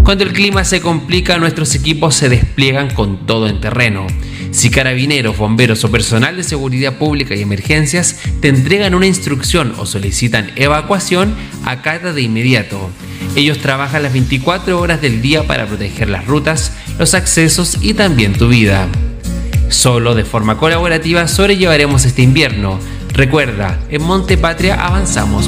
Cuando el clima se complica, nuestros equipos se despliegan con todo en terreno. Si carabineros, bomberos o personal de seguridad pública y emergencias te entregan una instrucción o solicitan evacuación, acata de inmediato. Ellos trabajan las 24 horas del día para proteger las rutas, los accesos y también tu vida. Solo de forma colaborativa sobrellevaremos este invierno. Recuerda, en Monte Patria avanzamos